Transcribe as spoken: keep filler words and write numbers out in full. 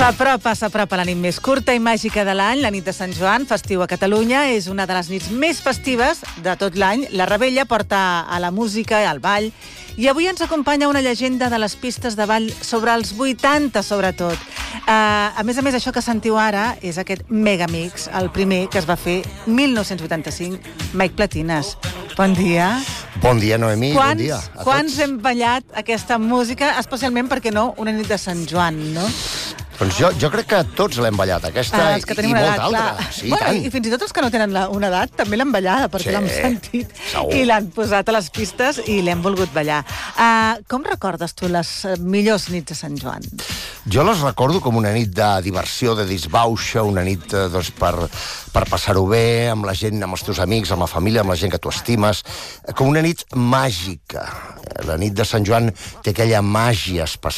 S'apropa, s'apropa la nit més curta i màgica de l'any, la nit de Sant Joan, festiu a Catalunya. És una de les nits més festives de tot l'any. La Revetlla porta a la música i al ball. I avui ens acompanya una llegenda de les pistes de ball sobre els vuitanta, sobretot. Uh, a més a més, això que sentiu ara és aquest megamix, el primer que es va fer mil nou-cents vuitanta-cinc, Mike Platines. Bon dia. Bon dia, Noemí. Quants, bon dia a quants tots. hem ballat aquesta música, especialment, perquè no, una nit de Sant Joan, no? Doncs jo, jo crec que tots l'hem ballat, aquesta Ah, i, els que tenim i una molta edat, altra. clar. Sí, bueno, tant. i, I fins i tot els que no tenen la, una edat també l'han ballada, perquè Sí, l'han sentit segur. i l'han posat a les pistes i l'hem volgut ballar. Uh, com recordes tu les uh, millors nits de Sant Joan? Jo les recordo com una nit de diversió, de disbauxa, una nit eh, doncs, per, per passar-ho bé, amb la gent, amb els teus amics, amb la família, amb la gent que tu estimes, com una nit màgica. La nit de Sant Joan té aquella màgia especial.